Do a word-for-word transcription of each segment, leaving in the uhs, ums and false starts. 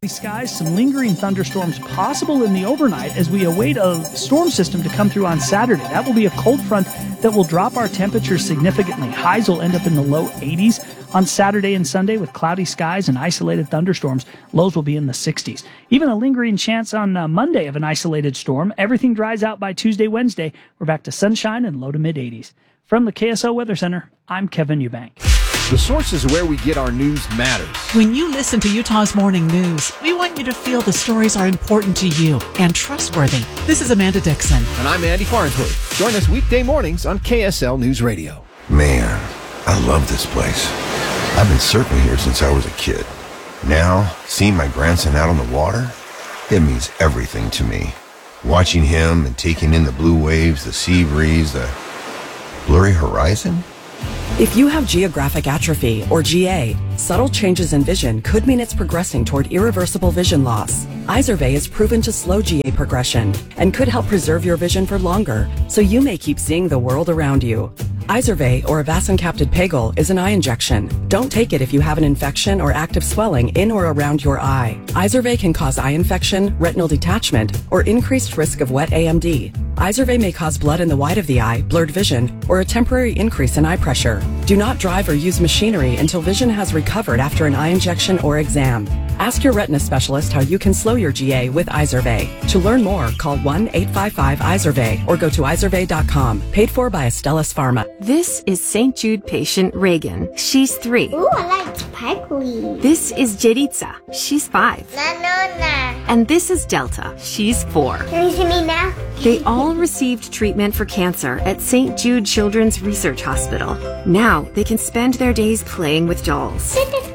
Skies, some lingering thunderstorms possible in the overnight as we await a storm system to come through on Saturday. That will be a cold front that will drop our temperatures significantly. Highs will end up in the low eighties on Saturday and Sunday with cloudy skies and isolated thunderstorms. Lows will be in the sixties. Even a lingering chance on uh, Monday of an isolated storm. Everything dries out by Tuesday, Wednesday. We're back to sunshine and low to mid eighties. From the K S L Weather Center, I'm Kevin Eubank. The sources where we get our news matters. When you listen to Utah's Morning News, we want you to feel the stories are important to you and trustworthy. This is Amanda Dixon. And I'm Andy Farnsworth. Join us weekday mornings on K S L News Radio. Man, I love this place. I've been surfing here since I was a kid. Now, seeing my grandson out on the water, it means everything to me. Watching him and taking in the blue waves, the sea breeze, the blurry horizon. If you have geographic atrophy, or G A, subtle changes in vision could mean it's progressing toward irreversible vision loss. Izervay is proven to slow G A progression and could help preserve your vision for longer, so you may keep seeing the world around you. Izervay, or avacincaptad pegol, is an eye injection. Don't take it if you have an infection or active swelling in or around your eye. Izervay can cause eye infection, retinal detachment, or increased risk of wet A M D. Izervay may cause blood in the white of the eye, blurred vision, or a temporary increase in eye pressure. Do not drive or use machinery until vision has recovered after an eye injection or exam. Ask your retina specialist how you can slow your G A with Izervay. To learn more, call one eight five five Izervay or go to izervay dot com. Paid for by Astellas Pharma. This is Saint Jude patient Reagan. She's three. Ooh, I like sparkly. This is Jeritza. She's five. No, no, no. And this is Delta. She's four. Can you see me now? They all received treatment for cancer at Saint Jude Children's Research Hospital. Now they can spend their days playing with dolls,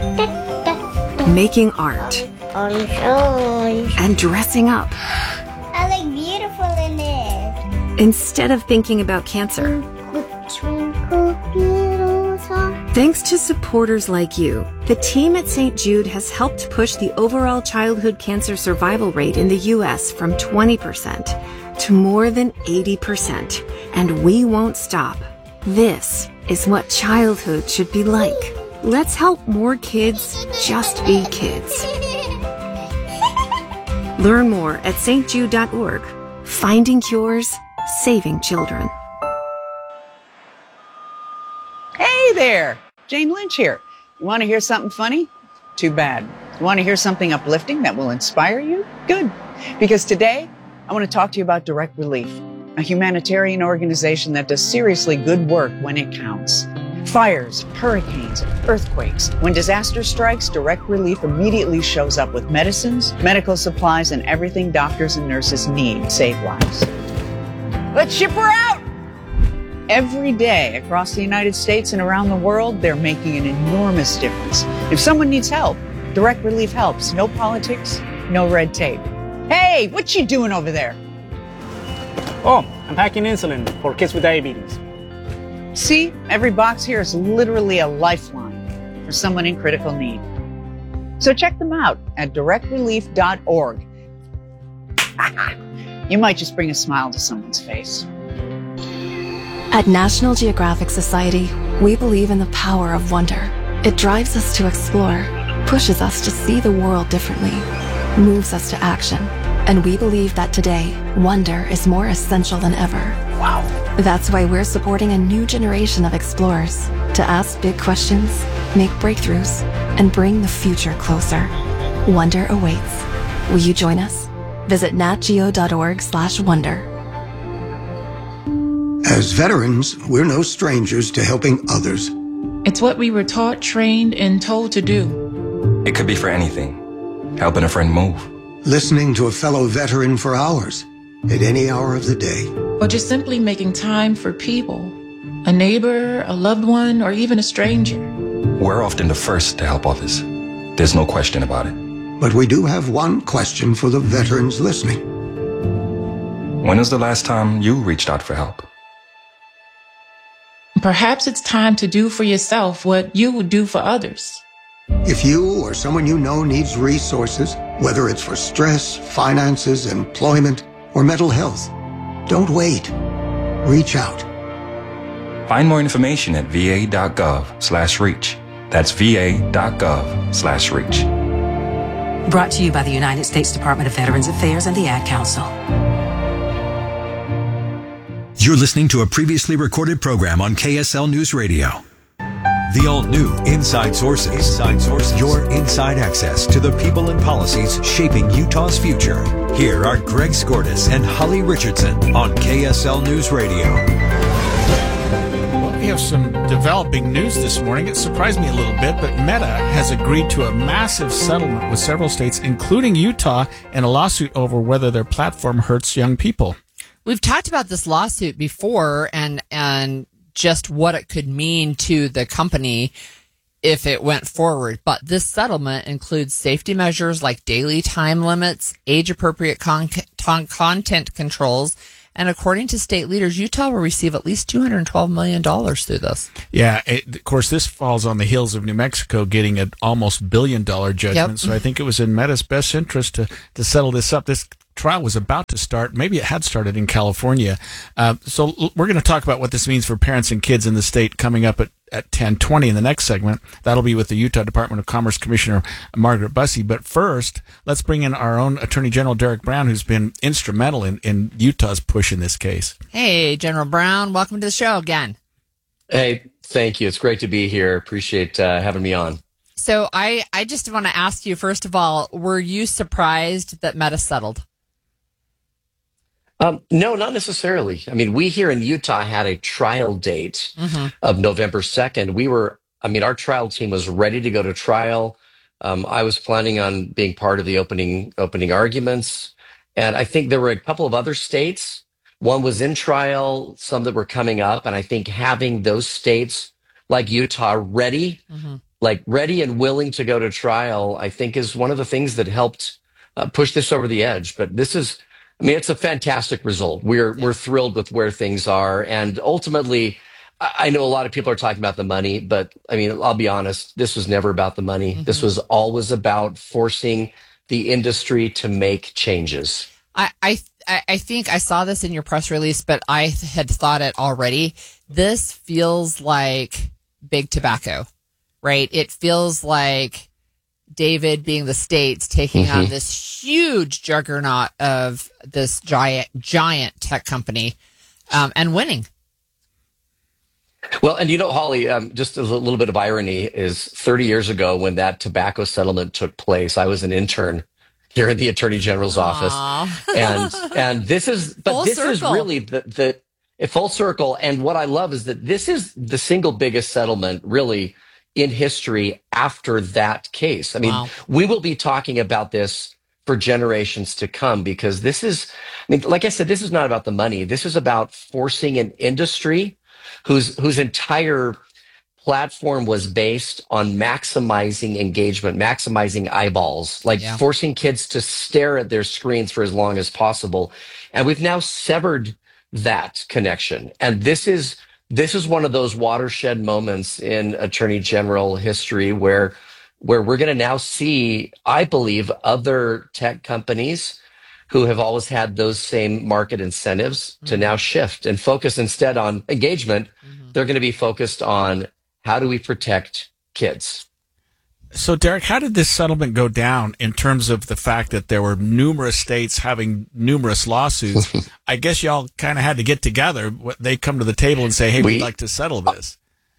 making art, and dressing up. I look beautiful in it. Instead of thinking about cancer. Thanks to supporters like you, the team at Saint Jude has helped push the overall childhood cancer survival rate in the U S from twenty percent to more than eighty percent. And we won't stop. This is what childhood should be like. Let's help more kids just be kids. Learn more at S T jude dot org. Finding cures, saving children. Hey there, Jane Lynch here. You want to hear something funny? Too bad. You want to hear something uplifting that will inspire you? Good. Because today, I want to talk to you about Direct Relief, a humanitarian organization that does seriously good work when it counts. Fires, hurricanes, earthquakes. When disaster strikes, Direct Relief immediately shows up with medicines, medical supplies, and everything doctors and nurses need to save lives. Let's ship her out! Every day across the United States and around the world, they're making an enormous difference. If someone needs help, Direct Relief helps. No politics, no red tape. Hey, what you doing over there? Oh, I'm packing insulin for kids with diabetes. See, every box here is literally a lifeline for someone in critical need. So check them out at direct relief dot org. You might just bring a smile to someone's face. At National Geographic Society, we believe in the power of wonder. It drives us to explore, pushes us to see the world differently, moves us to action. And we believe that today, wonder is more essential than ever. Wow. That's why we're supporting a new generation of explorers to ask big questions, make breakthroughs, and bring the future closer. Wonder awaits. Will you join us? Visit natgeo dot org slash wonder. As veterans, we're no strangers to helping others. It's what we were taught, trained, and told to do. It could be for anything. Helping a friend move. Listening to a fellow veteran for hours, at any hour of the day. Or just simply making time for people. A neighbor, a loved one, or even a stranger. We're often the first to help others. There's no question about it. But we do have one question for the veterans listening. When was the last time you reached out for help? Perhaps it's time to do for yourself what you would do for others. If you or someone you know needs resources, whether it's for stress, finances, employment, or mental health, don't wait. Reach out. Find more information at v a dot gov slash reach. That's v a dot gov slash reach. Brought to you by the United States Department of Veterans Affairs and the Ad Council. You're listening to a previously recorded program on K S L News Radio. The all-new Inside Sources. Inside Sources. Your inside access to the people and policies shaping Utah's future. Here are Greg Skordas and Holly Richardson on K S L News Radio. Well, we have some developing news this morning. It surprised me a little bit, but Meta has agreed to a massive settlement with several states, including Utah, in a lawsuit over whether their platform hurts young people. We've talked about this lawsuit before and and just what it could mean to the company if it went forward. But this settlement includes safety measures like daily time limits, age-appropriate con- con- content controls, and according to state leaders, Utah will receive at least two hundred twelve million dollars through this. Yeah, it, of course, this falls on the heels of New Mexico getting an almost billion-dollar judgment, yep. So I think it was in Meta's best interest to, to settle this up. This trial was about to start. Maybe it had started in California. Uh, so l- we're going to talk about what this means for parents and kids in the state coming up at, at ten twenty in the next segment. That'll be with the Utah Department of Commerce Commissioner Margaret Busse. But first, let's bring in our own Attorney General Derek Brown, who's been instrumental in, in Utah's push in this case. Hey, General Brown, welcome to the show again. Hey, thank you. It's great to be here. Appreciate uh, having me on. So I, I just want to ask you, first of all, were you surprised that Meta settled? Um, no, not necessarily. I mean, we here in Utah had a trial date mm-hmm. of November second. We were, I mean, our trial team was ready to go to trial. Um, I was planning on being part of the opening opening arguments. And I think there were a couple of other states. One was in trial, some that were coming up. And I think having those states like Utah ready, mm-hmm. like ready and willing to go to trial, I think is one of the things that helped uh, push this over the edge. But this is, I mean, it's a fantastic result. We're yeah. we're thrilled with where things are. And ultimately, I know a lot of people are talking about the money, but I mean, I'll be honest, this was never about the money. Mm-hmm. This was always about forcing the industry to make changes. I, I I think I saw this in your press release, but I had thought it already. This feels like big tobacco, right? It feels like David being the states taking mm-hmm. on this huge juggernaut of this giant, giant tech company um, and winning. Well, and you know, Holly, um, just a little bit of irony is thirty years ago when that tobacco settlement took place, I was an intern here in the Attorney General's Aww. office. And and this is, but full this circle. is really the, the a full circle. And what I love is that this is the single biggest settlement really in history after that case. I mean, wow. we will be talking about this for generations to come because this is, I mean, like I said, this is not about the money. This is about forcing an industry whose whose entire platform was based on maximizing engagement, maximizing eyeballs, like yeah. forcing kids to stare at their screens for as long as possible. And we've now severed that connection. And this is This is one of those watershed moments in Attorney General history where where we're going to now see, I believe, other tech companies who have always had those same market incentives mm-hmm. to now shift and focus instead on engagement. Mm-hmm. They're going to be focused on how do we protect kids. So, Derek, how did this settlement go down in terms of the fact that there were numerous states having numerous lawsuits? I guess y'all kind of had to get together. They come to the table and say, hey, we, we'd like to settle this.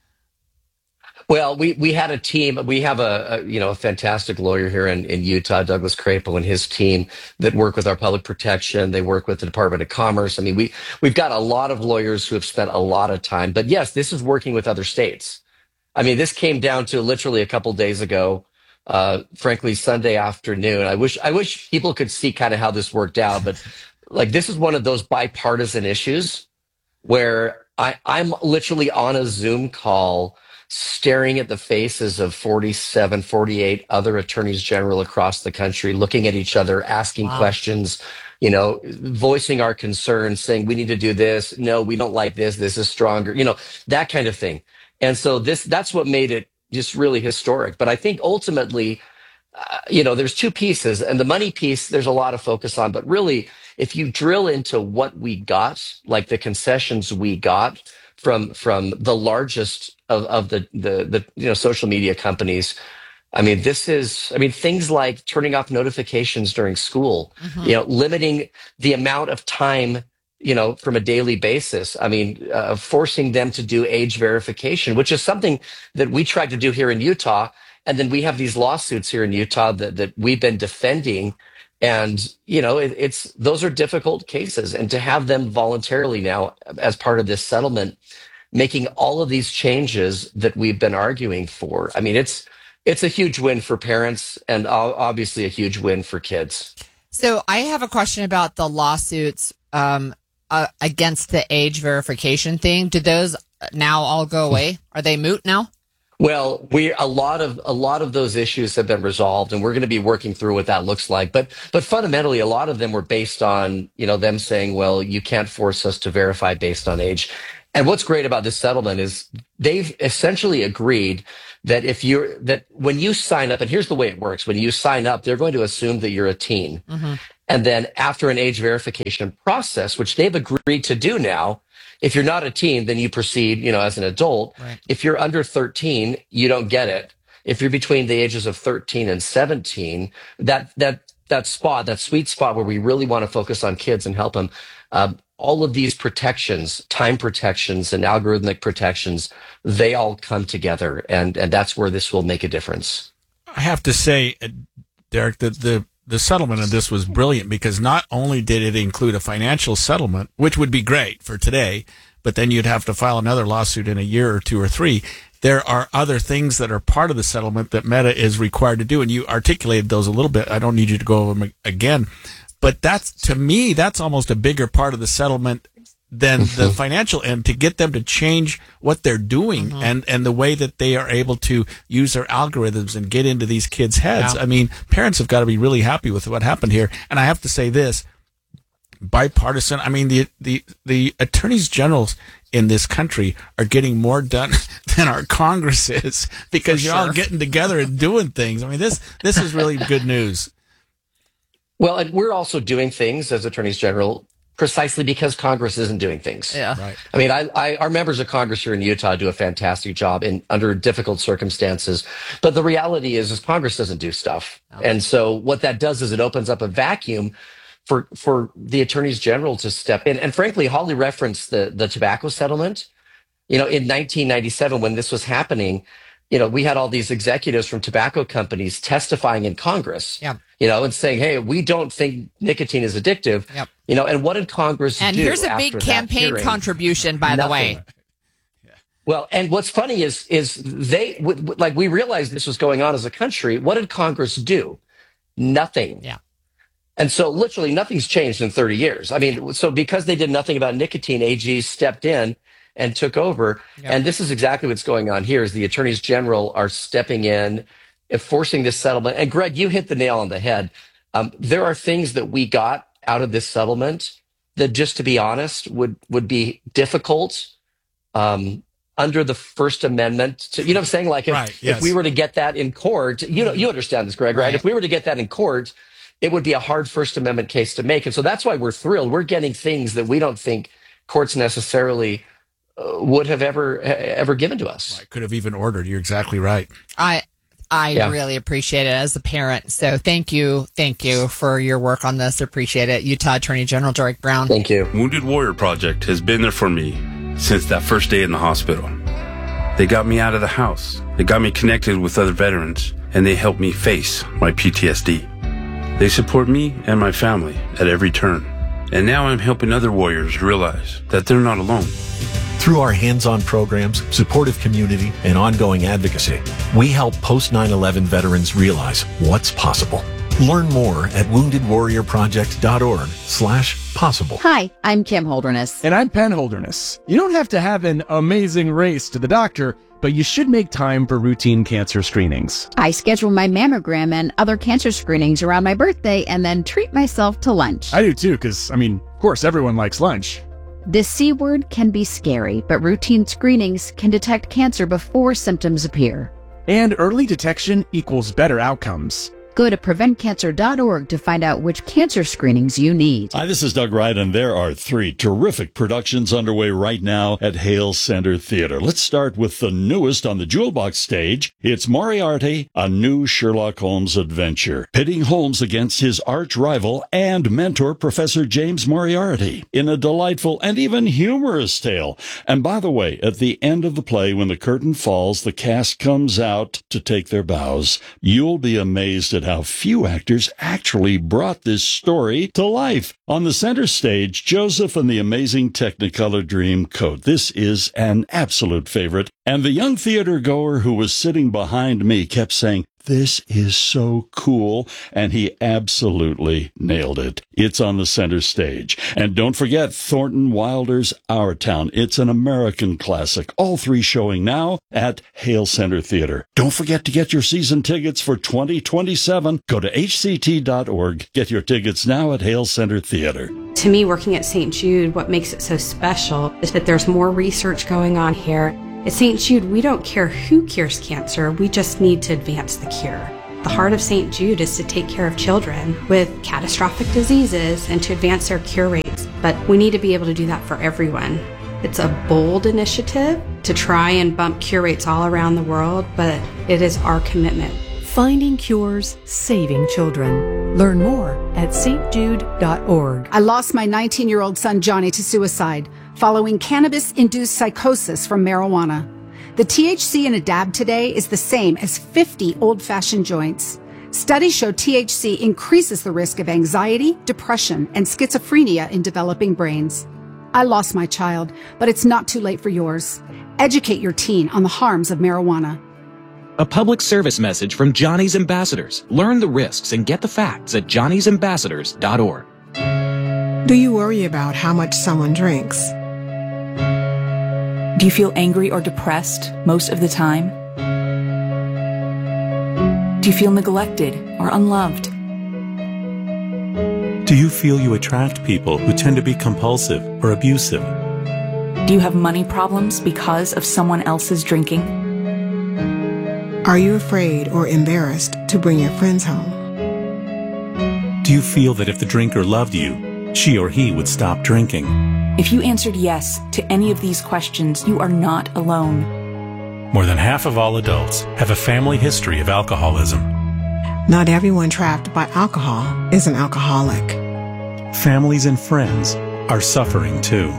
Well, we, we had a team. We have a, a you know a fantastic lawyer here in, in Utah, Douglas Crapo, and his team that work with our public protection. They work with the Department of Commerce. I mean, we, we've got a lot of lawyers who have spent a lot of time. But, yes, this is working with other states. I mean, this came down to literally a couple days ago, uh, frankly, Sunday afternoon. I wish I wish people could see kind of how this worked out. But like this is one of those bipartisan issues where I, I'm literally on a Zoom call staring at the faces of forty-seven, forty-eight other attorneys general across the country, looking at each other, asking wow. questions, you know, voicing our concerns, saying we need to do this. No, we don't like this. This is stronger, you know, that kind of thing. And so this that's what made it just really historic. But I think ultimately, uh, you know, there's two pieces. And the money piece, there's a lot of focus on. But really, if you drill into what we got, like the concessions we got from from the largest of, of the, the, the you know social media companies, I mean, this is, I mean, things like turning off notifications during school, mm-hmm. you know, limiting the amount of time, you know, from a daily basis. I mean, uh, forcing them to do age verification, which is something that we tried to do here in Utah. And then we have these lawsuits here in Utah that, that we've been defending. And, you know, it, it's, those are difficult cases. And to have them voluntarily now as part of this settlement, making all of these changes that we've been arguing for. I mean, it's, It's a huge win for parents and obviously a huge win for kids. So I have a question about the lawsuits um, uh, against the age verification thing. Do those now all go away? Are they moot now? Well, we a lot of a lot of those issues have been resolved, and we're going to be working through what that looks like. But but fundamentally, a lot of them were based on, you know, them saying, well, you can't force us to verify based on age. And what's great about this settlement is they've essentially agreed that if you're that when you sign up, and here's the way it works: when you sign up, they're going to assume that you're a teen, mm-hmm. and then after an age verification process, which they've agreed to do now. If you're not a teen, then you proceed, you know, as an adult. Right. If you're under thirteen, you don't get it. If you're between the ages of thirteen and seventeen, that that that spot, that sweet spot where we really want to focus on kids and help them, um, all of these protections, time protections and algorithmic protections, they all come together, and and that's where this will make a difference. I have to say, Derek, that the the settlement of this was brilliant, because not only did it include a financial settlement, which would be great for today, but then you'd have to file another lawsuit in a year or two or three. There are other things that are part of the settlement that Meta is required to do, and you articulated those a little bit. I don't need you to go over them again, but that's, to me, that's almost a bigger part of the settlement than the financial end, to get them to change what they're doing, mm-hmm. and, and the way that they are able to use their algorithms and get into these kids' heads. Yeah. I mean, parents have got to be really happy with what happened here. And I have to say this, bipartisan, I mean, the, the, the attorneys generals in this country are getting more done than our Congress is, because you're sure. all getting together and doing things. I mean, this, this is really good news. Well, and we're also doing things as attorneys general precisely because Congress isn't doing things. Yeah. Right. I mean, I, I, our members of Congress here in Utah do a fantastic job in under difficult circumstances. But the reality is, is Congress doesn't do stuff. No. And so what that does is it opens up a vacuum for, for the attorneys general to step in. And frankly, Holly referenced the, the tobacco settlement. You know, in nineteen ninety-seven, when this was happening, you know, we had all these executives from tobacco companies testifying in Congress, yep. you know, and saying, hey, we don't think nicotine is addictive. Yep. You know, and what did Congress and do? And here's a big campaign contribution, by Nothing. the way. Well, and what's funny is, is they, w- w- like, we realized this was going on as a country. What did Congress do? Nothing. Yeah. And so literally nothing's changed in thirty years. I mean, so because they did nothing about nicotine, A G stepped in and took over. Yep. And this is exactly what's going on here, is the attorneys general are stepping in, enforcing this settlement. And Greg, you hit the nail on the head. Um, there are things that we got out of this settlement that, just to be honest, would, would be difficult um, under the First Amendment. To, you know what I'm saying? Like if, right, yes. if we were to get that in court, you know, you understand this, Greg, right? right? If we were to get that in court, it would be a hard First Amendment case to make. And so that's why we're thrilled. We're getting things that we don't think courts necessarily uh, would have ever ever given to us. Right. Could have even ordered. You're exactly right. I I Yeah. really appreciate it as a parent. So thank you. Thank you for your work on this. Appreciate it. Utah Attorney General Derek Brown. Thank you. Wounded Warrior Project has been there for me since that first day in the hospital. They got me out of the house. They got me connected with other veterans, and they helped me face my P T S D. They support me and my family at every turn. And now I'm helping other warriors realize that they're not alone. Through our hands-on programs, supportive community, and ongoing advocacy, we help post nine eleven veterans realize what's possible. Learn more at woundedwarriorproject.org slash possible. Hi, I'm Kim Holderness. And I'm Penn Holderness. You don't have to have an amazing race to the doctor, but you should make time for routine cancer screenings. I schedule my mammogram and other cancer screenings around my birthday and then treat myself to lunch. I do too, because, I mean, of course, everyone likes lunch. The C word can be scary, but routine screenings can detect cancer before symptoms appear. And early detection equals better outcomes. Go to prevent cancer dot org to find out which cancer screenings you need. Hi, this is Doug Wright, and there are three terrific productions underway right now at Hale Center Theater. Let's start with the newest on the Jewel Box stage. It's Moriarty, a new Sherlock Holmes adventure, pitting Holmes against his arch rival and mentor, Professor James Moriarty, in a delightful and even humorous tale. And by the way, at the end of the play, when the curtain falls, the cast comes out to take their bows. You'll be amazed at how few actors actually brought this story to life. On the center stage, Joseph and the Amazing Technicolor Dreamcoat. This is an absolute favorite. And the young theater goer who was sitting behind me kept saying, "This is so cool," and he absolutely nailed it. It's on the center stage. And don't forget Thornton Wilder's Our Town. It's an American classic. All three showing now at Hale Center Theater. Don't forget to get your season tickets for twenty twenty-seven. Go to H C T dot org. Get your tickets now at Hale Center Theater. To me, working at Saint Jude, what makes it so special is that there's more research going on here. At Saint Jude, we don't care who cures cancer, we just need to advance the cure. The heart of Saint Jude is to take care of children with catastrophic diseases and to advance their cure rates, but we need to be able to do that for everyone. It's a bold initiative to try and bump cure rates all around the world, but it is our commitment. Finding cures, saving children. Learn more at S T Jude dot org. I lost my nineteen-year-old son Johnny to suicide following cannabis-induced psychosis from marijuana. The T H C in a dab today is the same as fifty old-fashioned joints. Studies show T H C increases the risk of anxiety, depression, and schizophrenia in developing brains. I lost my child, but it's not too late for yours. Educate your teen on the harms of marijuana. A public service message from Johnny's Ambassadors. Learn the risks and get the facts at Johnny's Ambassadors dot org. Do you worry about how much someone drinks? Do you feel angry or depressed most of the time? Do you feel neglected or unloved? Do you feel you attract people who tend to be compulsive or abusive? Do you have money problems because of someone else's drinking? Are you afraid or embarrassed to bring your friends home? Do you feel that if the drinker loved you, she or he would stop drinking? If you answered yes to any of these questions, you are not alone. More than half of all adults have a family history of alcoholism. Not everyone trapped by alcohol is an alcoholic. Families and friends are suffering too.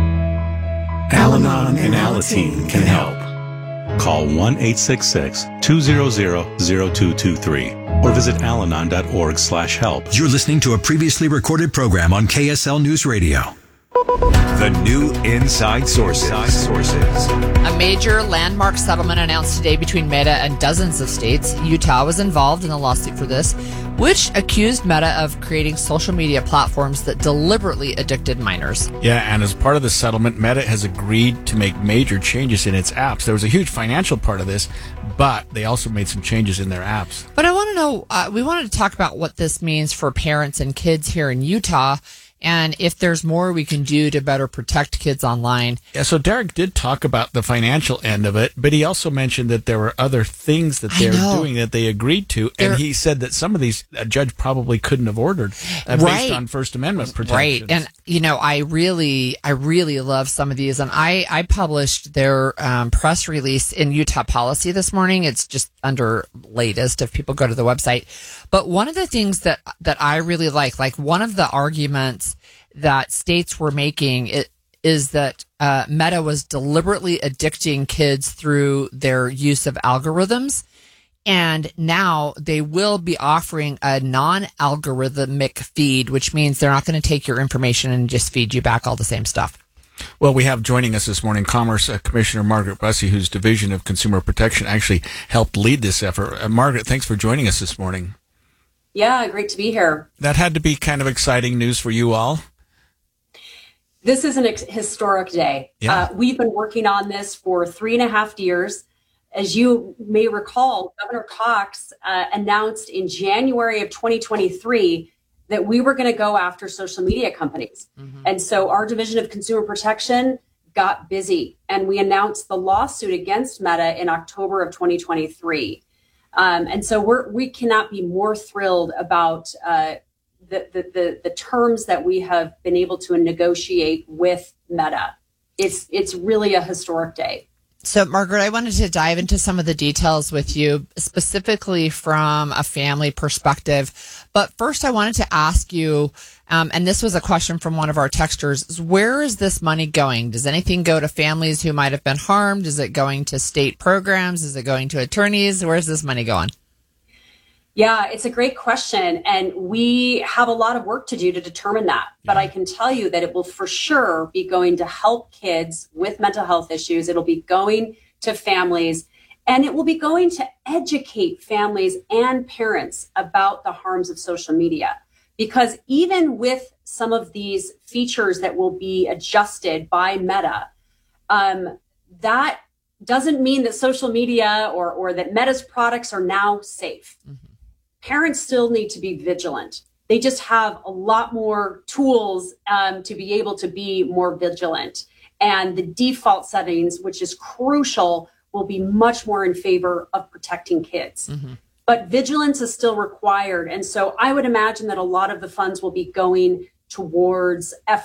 Al-Anon and Alateen can help. Call one eight six six, two zero zero, zero two two three or visit alanon dot org slash help. You're listening to a previously recorded program on K S L News Radio. The new Inside Sources. Inside Sources. A major landmark settlement announced today between Meta and dozens of states. Utah was involved in the lawsuit for this, which accused Meta of creating social media platforms that deliberately addicted minors. Yeah, and as part of the settlement, Meta has agreed to make major changes in its apps. There was a huge financial part of this, but they also made some changes in their apps. But I want to know, uh, we wanted to talk about what this means for parents and kids here in Utah, and if there's more we can do to better protect kids online. Yeah, so Derek did talk about the financial end of it, but he also mentioned that there were other things that they're doing that they agreed to, they're, and he said that some of these a judge probably couldn't have ordered uh, right. based on First Amendment protections. Right, and you know, I really, I really love some of these, and I, I published their um, press release in Utah Policy this morning. It's just under latest if people go to the website. But one of the things that that I really like, like one of the arguments that states were making it, is that uh, Meta was deliberately addicting kids through their use of algorithms. And now they will be offering a non-algorithmic feed, which means they're not going to take your information and just feed you back all the same stuff. Well, we have joining us this morning Commerce uh, Commissioner Margaret Busse, whose Division of Consumer Protection actually helped lead this effort. Uh, Margaret, thanks for joining us this morning. Yeah, great to be here. That had to be kind of exciting news for you all. This is an ex- historic day. Yeah. Uh, we've been working on this for three and a half years. As you may recall, Governor Cox uh, announced in January of twenty twenty-three that we were going to go after social media companies. Mm-hmm. And so our Division of Consumer Protection got busy, and we announced the lawsuit against Meta in October of twenty twenty-three. Um, and so we're, we cannot be more thrilled about uh, the, the, the, the terms that we have been able to negotiate with Meta. It's, it's really a historic day. So, Margaret, I wanted to dive into some of the details with you, specifically from a family perspective. But first, I wanted to ask you, um, and this was a question from one of our texters, is where is this money going? Does anything go to families who might have been harmed? Is it going to state programs? Is it going to attorneys? Where is this money going? Yeah, it's a great question. And we have a lot of work to do to determine that. But I can tell you that it will for sure be going to help kids with mental health issues. It'll be going to families, and it will be going to educate families and parents about the harms of social media. Because even with some of these features that will be adjusted by Meta, um, that doesn't mean that social media or, or that Meta's products are now safe. Mm-hmm. Parents still need to be vigilant. They just have a lot more tools um, to be able to be more vigilant. And the default settings, which is crucial, will be much more in favor of protecting kids. Mm-hmm. But vigilance is still required. And so I would imagine that a lot of the funds will be going towards